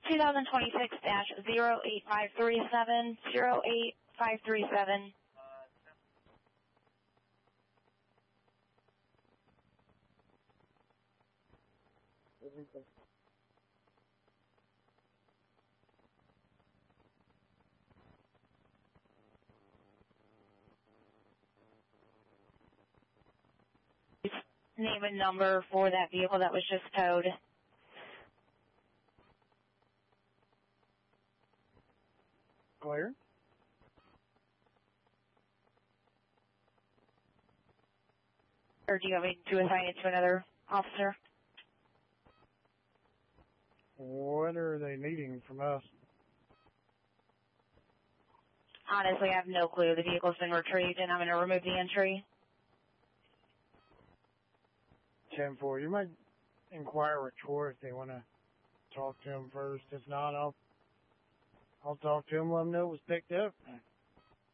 2026-08537, 08537. Name and number for that vehicle that was just towed. Clear. Or do you want me to assign it to another officer? What are they needing from us? Honestly, I have no clue. The vehicle's been retrieved, and I'm going to remove the entry. 10-4. You might inquire with Troy if they want to talk to him first. If not, I'll talk to him, let him know it was picked up.